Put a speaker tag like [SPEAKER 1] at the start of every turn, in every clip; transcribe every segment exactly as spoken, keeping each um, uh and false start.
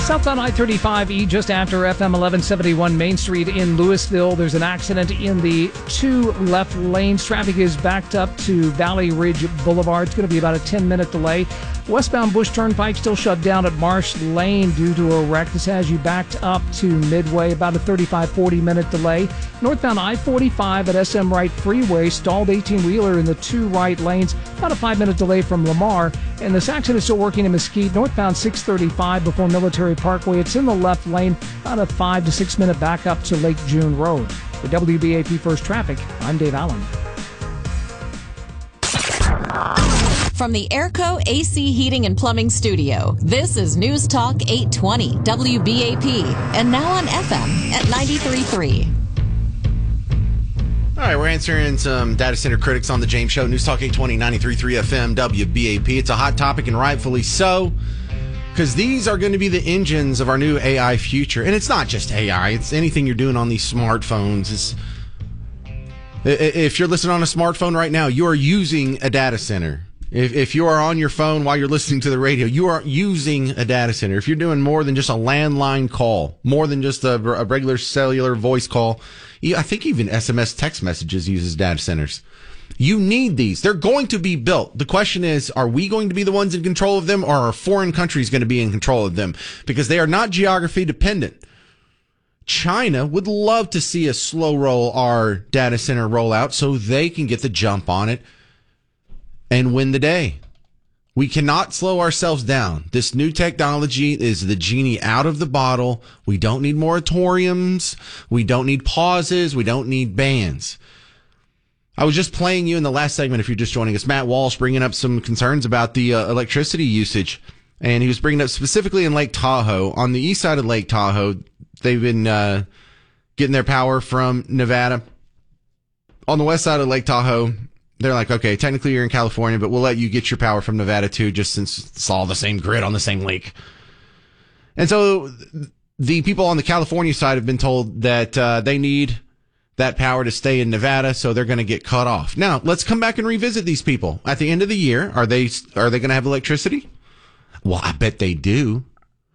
[SPEAKER 1] Southbound I thirty-five E just after F M eleven seventy-one Main Street in Louisville. There's an accident in the two left lanes. Traffic is backed up to Valley Ridge Boulevard. It's going to be about a ten-minute delay. Westbound Bush Turnpike still shut down at Marsh Lane due to a wreck. This has you backed up to Midway, about a thirty-five, forty-minute delay. Northbound I forty-five at S M Wright Freeway, stalled eighteen-wheeler in the two right lanes, about a five-minute delay from Lamar. And this accident is still working in Mesquite. Northbound six thirty-five before Military Parkway. It's in the left lane, about a five to six-minute backup to Lake June Road. For W B A P First Traffic, I'm Dave Allen.
[SPEAKER 2] From the Airco A C Heating and Plumbing Studio, this is News Talk eight twenty W B A P, and now on F M at ninety-three point three.
[SPEAKER 3] All right, we're answering some data center critics on the James Show. News Talk eight twenty, ninety-three point three F M, W B A P. It's a hot topic, and rightfully so, because these are going to be the engines of our new A I future. And it's not just A I. It's anything you're doing on these smartphones. It's, if you're listening on a smartphone right now, you are using a data center. If, if you are on your phone while you're listening to the radio, you are using a data center. If you're doing more than just a landline call, more than just a, a regular cellular voice call, I think even S M S text messages uses data centers. You need these. They're going to be built. The question is, are we going to be the ones in control of them, or are foreign countries going to be in control of them? Because they are not geography dependent. China would love to see us slow roll our data center rollout so they can get the jump on it and win the day. We cannot slow ourselves down. This new technology is the genie out of the bottle. We don't need moratoriums. We don't need pauses. We don't need bans. I was just playing you in the last segment, if you're just joining us, Matt Walsh bringing up some concerns about the uh, electricity usage. And he was bringing up specifically in Lake Tahoe. On the east side of Lake Tahoe, they've been uh, getting their power from Nevada. On the west side of Lake Tahoe, they're like, okay, technically you're in California, but we'll let you get your power from Nevada too, just since it's all the same grid on the same lake. And so the people on the California side have been told that uh, they need that power to stay in Nevada, so they're going to get cut off. Now, let's come back and revisit these people. At the end of the year, are they are they going to have electricity? Well, I bet they do.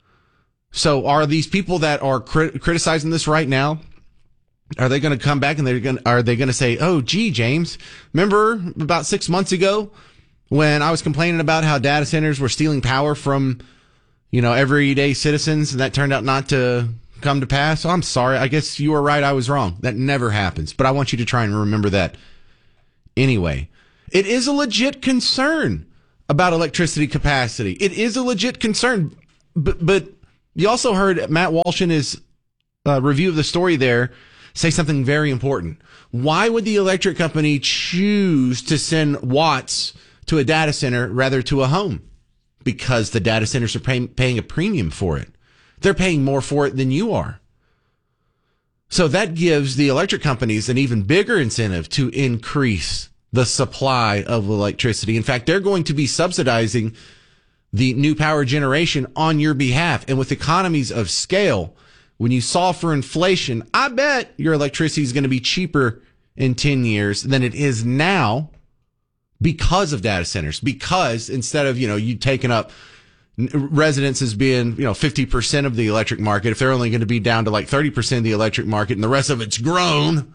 [SPEAKER 3] So are these people that are crit- criticizing this right now, are they going to come back and they're going are they going to say, "Oh, gee, James, remember about six months ago when I was complaining about how data centers were stealing power from, you know, everyday citizens, and that turned out not to come to pass? Oh, I'm sorry. I guess you were right. I was wrong. That never happens. But I want you to try and remember that anyway. It is a legit concern about electricity capacity. It is a legit concern. But, but you also heard Matt Walsh in his uh, review of the story there say something very important. Why would the electric company choose to send watts to a data center rather to a home? Because the data centers are pay, paying a premium for it. They're paying more for it than you are. So that gives the electric companies an even bigger incentive to increase the supply of electricity. In fact, they're going to be subsidizing the new power generation on your behalf. And with economies of scale, when you solve for inflation, I bet your electricity is going to be cheaper in ten years than it is now because of data centers. Because instead of, you know, you taking up residences being, you know, fifty percent of the electric market, if they're only going to be down to like thirty percent of the electric market and the rest of it's grown,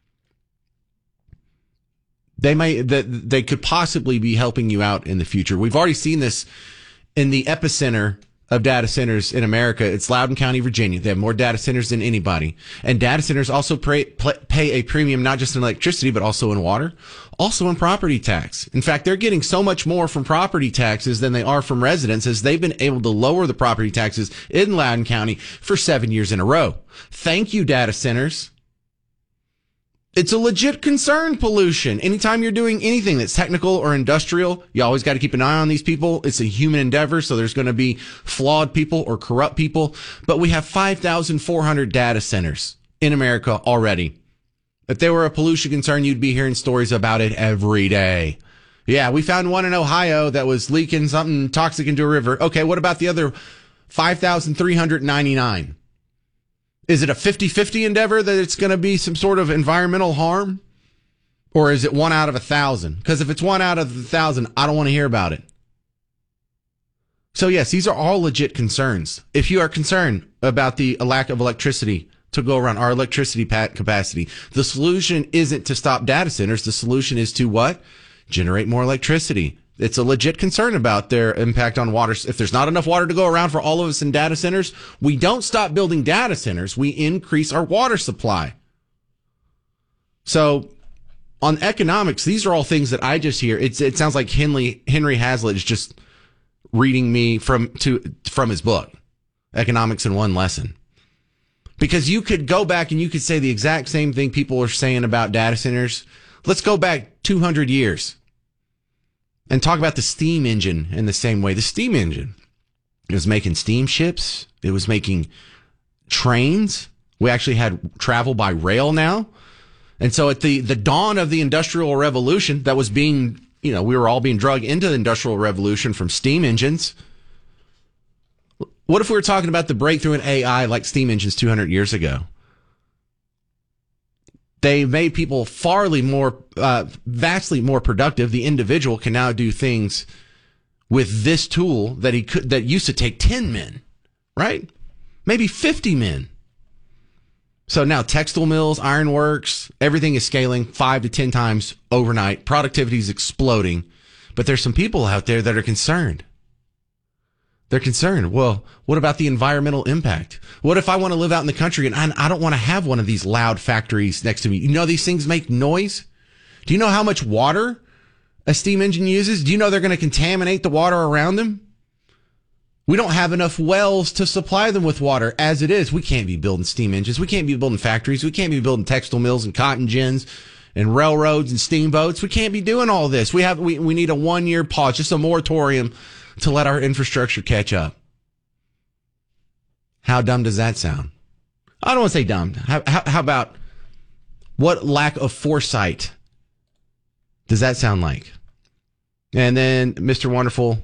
[SPEAKER 3] they may, that they could possibly be helping you out in the future. We've already seen this in the epicenter of data centers in America. It's Loudoun County, Virginia. They have more data centers than anybody. And data centers also pay, pay a premium, not just in electricity, but also in water, also in property tax. In fact, they're getting so much more from property taxes than they are from residents, as they've been able to lower the property taxes in Loudoun County for seven years in a row. Thank you, data centers. It's a legit concern, pollution. Anytime you're doing anything that's technical or industrial, you always got to keep an eye on these people. It's a human endeavor, so there's going to be flawed people or corrupt people. But we have five thousand four hundred data centers in America already. If they were a pollution concern, you'd be hearing stories about it every day. Yeah, we found one in Ohio that was leaking something toxic into a river. Okay, what about the other five thousand three hundred ninety-nine? Is it a fifty-fifty endeavor that it's going to be some sort of environmental harm? Or is it one out of a thousand? Because if it's one out of a thousand, I don't want to hear about it. So, yes, these are all legit concerns. If you are concerned about the lack of electricity to go around our electricity capacity, the solution isn't to stop data centers. The solution is to what? Generate more electricity. It's a legit concern about their impact on water. If there's not enough water to go around for all of us in data centers, we don't stop building data centers. We increase our water supply. So on economics, these are all things that I just hear. It's, it sounds like Henry, Henry Hazlitt is just reading me from to from his book, Economics in One Lesson. Because you could go back and you could say the exact same thing people are saying about data centers. Let's go back two hundred years and talk about the steam engine in the same way. The steam engine, it was making steamships. It was making trains. We actually had travel by rail now. And so at the, the dawn of the Industrial Revolution that was being, you know, we were all being drugged into the Industrial Revolution from steam engines. What if we were talking about the breakthrough in A I like steam engines two hundred years ago? They made people farly more, uh, vastly more productive. The individual can now do things with this tool that he could, that used to take ten men, right? Maybe fifty men. So now textile mills, ironworks, everything is scaling five to ten times overnight. Productivity is exploding. But there's some people out there that are concerned. They're concerned. Well, what about the environmental impact? What if I want to live out in the country and I, I don't want to have one of these loud factories next to me? You know, these things make noise. Do you know how much water a steam engine uses? Do you know they're going to contaminate the water around them? We don't have enough wells to supply them with water as it is. We can't be building steam engines. We can't be building factories. We can't be building textile mills and cotton gins and railroads and steamboats. We can't be doing all this. We have, we, we need a one year pause, just a moratorium to let our infrastructure catch up. How dumb does that sound? I don't want to say dumb. How, how, how about what lack of foresight does that sound like? And then Mister Wonderful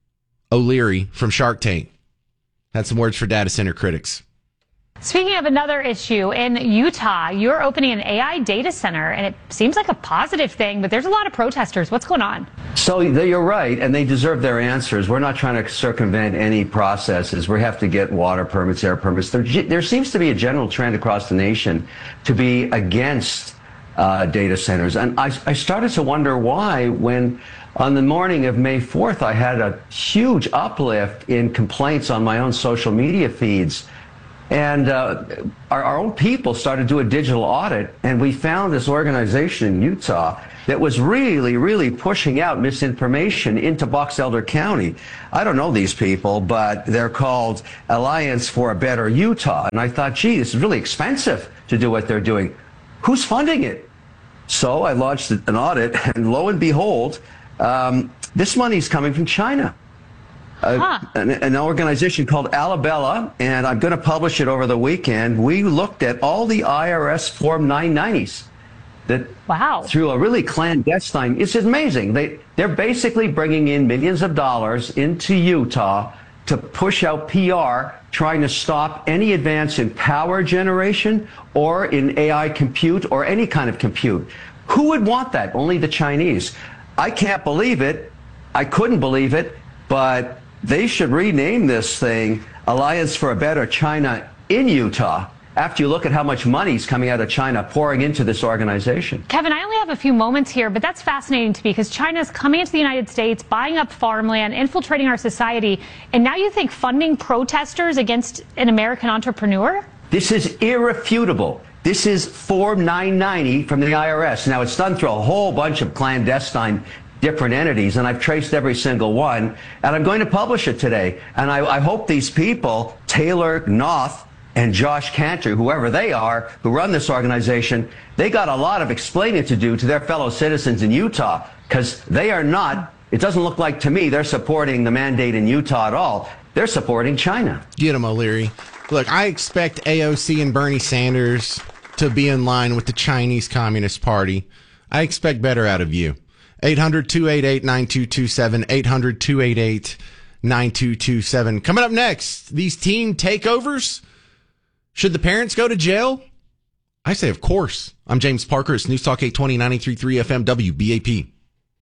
[SPEAKER 3] O'Leary from Shark Tank had some words for data center critics.
[SPEAKER 4] Speaking of another issue, in Utah, you're opening an A I data center, and it seems like a positive thing, but there's a lot of protesters. What's going on?
[SPEAKER 5] So you're right, and they deserve their answers. We're not trying to circumvent any processes. We have to get water permits, air permits. There, there seems to be a general trend across the nation to be against uh, data centers. And I, I started to wonder why when on the morning of May fourth, I had a huge uplift in complaints on my own social media feeds. And uh, our, our own people started to do a digital audit, and we found this organization in Utah that was really, really pushing out misinformation into Box Elder County. I don't know these people, but they're called Alliance for a Better Utah. And I thought, gee, this is really expensive to do what they're doing. Who's funding it? So I launched an audit, and lo and behold, um, this money is coming from China. Uh, huh. an, an organization called Alabella, and I'm going to publish it over the weekend. We looked at all the I R S Form nine nineties that wow. through a really clandestine. It's amazing. They, they're basically bringing in millions of dollars into Utah to push out P R, trying to stop any advance in power generation or in A I compute or any kind of compute. Who would want that? Only the Chinese. I can't believe it. I couldn't believe it, but they should rename this thing Alliance for a Better China in Utah after you look at how much money is coming out of China pouring into this organization.
[SPEAKER 4] Kevin, I only have a few moments here, but that's fascinating to me because China's coming into the United States, buying up farmland, infiltrating our society, and now you think funding protesters against an American entrepreneur?
[SPEAKER 5] This is irrefutable. This is Form nine ninety from the I R S. Now, it's done through a whole bunch of clandestine different entities, and I've traced every single one, and I'm going to publish it today. And I, I hope these people, Taylor Noth and Josh Cantor, whoever they are, who run this organization, they got a lot of explaining to do to their fellow citizens in Utah, because they are not, it doesn't look like to me they're supporting the mandate in Utah at all. They're supporting China.
[SPEAKER 3] Get them, O'Leary. Look, I expect A O C and Bernie Sanders to be in line with the Chinese Communist Party. I expect better out of you. eight hundred, two eight eight, nine two two seven, eight hundred, two eight eight, nine two two seven. Coming up next, these teen takeovers. Should the parents go to jail? I say, of course. I'm James Parker. It's News Talk eight twenty, ninety-three point three F M, W B A P.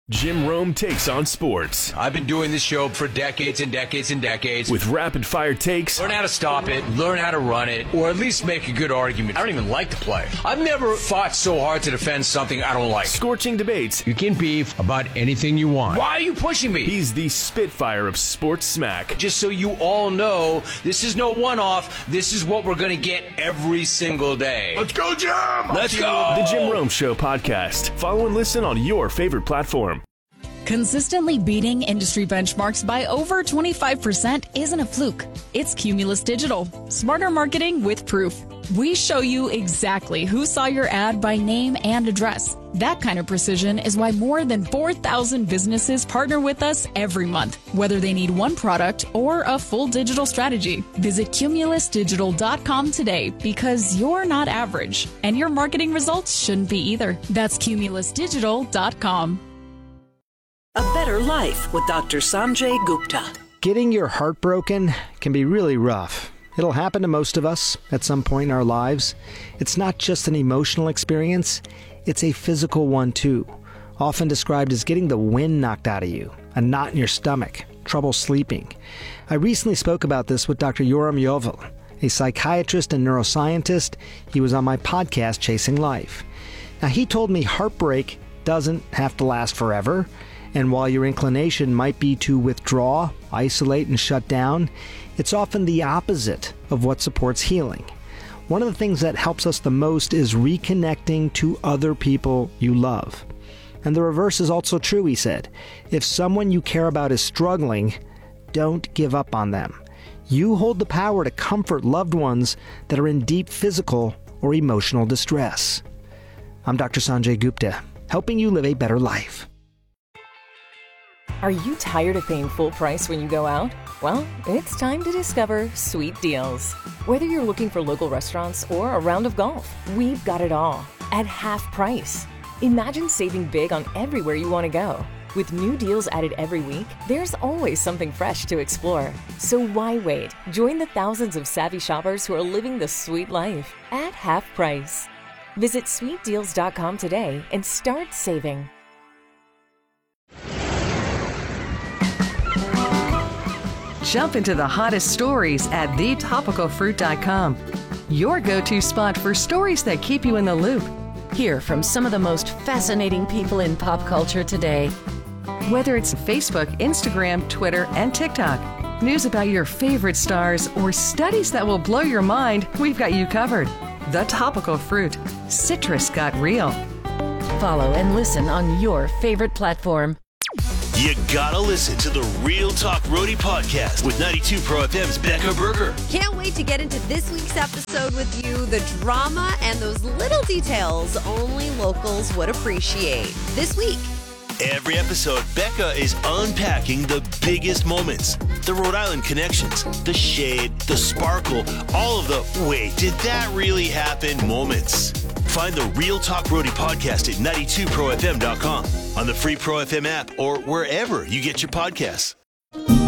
[SPEAKER 6] Jim Rome takes on sports.
[SPEAKER 7] I've been doing this show for decades and decades and decades.
[SPEAKER 6] With rapid-fire takes.
[SPEAKER 7] Learn how to stop it, learn how to run it, or at least make a good argument. I don't even like the play. I've never fought so hard to defend something I don't like.
[SPEAKER 6] Scorching debates.
[SPEAKER 7] You can beef about anything you want. Why are you pushing me?
[SPEAKER 6] He's the Spitfire of sports smack.
[SPEAKER 7] Just so you all know, this is no one-off. This is what we're going to get every single day.
[SPEAKER 6] Let's go, Jim!
[SPEAKER 7] Let's go!
[SPEAKER 6] The Jim Rome Show podcast. Follow and listen on your favorite platform.
[SPEAKER 8] Consistently beating industry benchmarks by over twenty-five percent isn't a fluke. It's Cumulus Digital. Smarter marketing with proof. We show you exactly who saw your ad by name and address. That kind of precision is why more than four thousand businesses partner with us every month, whether they need one product or a full digital strategy. Visit cumulus digital dot com today because you're not average, and your marketing results shouldn't be either. That's cumulus digital dot com.
[SPEAKER 9] A Better Life with Doctor Sanjay Gupta.
[SPEAKER 10] Getting your heart broken can be really rough. It'll happen to most of us at some point in our lives. It's not just an emotional experience, it's a physical one too. Often described as getting the wind knocked out of you, a knot in your stomach, trouble sleeping. I recently spoke about this with Doctor Yoram Yovel, a psychiatrist and neuroscientist. He was on my podcast, Chasing Life. Now, he told me heartbreak doesn't have to last forever. And while your inclination might be to withdraw, isolate, and shut down, it's often the opposite of what supports healing. One of the things that helps us the most is reconnecting to other people you love. And the reverse is also true, he said. If someone you care about is struggling, don't give up on them. You hold the power to comfort loved ones that are in deep physical or emotional distress. I'm Doctor Sanjay Gupta, helping you live a better life.
[SPEAKER 11] Are you tired of paying full price when you go out? Well, it's time to discover Sweet Deals. Whether you're looking for local restaurants or a round of golf, we've got it all at half price. Imagine saving big on everywhere you want to go. With new deals added every week, there's always something fresh to explore. So why wait? Join the thousands of savvy shoppers who are living the sweet life at half price. Visit sweet deals dot com today and start saving.
[SPEAKER 12] Jump into the hottest stories at the topical fruit dot com. Your go-to spot for stories that keep you in the loop.
[SPEAKER 13] Hear from some of the most fascinating people in pop culture today.
[SPEAKER 12] Whether it's Facebook, Instagram, Twitter, and TikTok, news about your favorite stars, or studies that will blow your mind, we've got you covered. The Topical Fruit. Citrus got real.
[SPEAKER 13] Follow and listen on your favorite platform.
[SPEAKER 14] You gotta listen to the Real Talk Roadie podcast with ninety-two Pro F M's Becca Berger.
[SPEAKER 15] Can't wait to get into this week's episode with you. The drama and those little details only locals would appreciate. This week.
[SPEAKER 14] Every episode, Becca is unpacking the biggest moments. The Rhode Island connections, the shade, the sparkle, all of the wait, did that really happen moments. Find the Real Talk Roadie podcast at ninety-two pro f m dot com, on the free Pro F M app, or wherever you get your podcasts.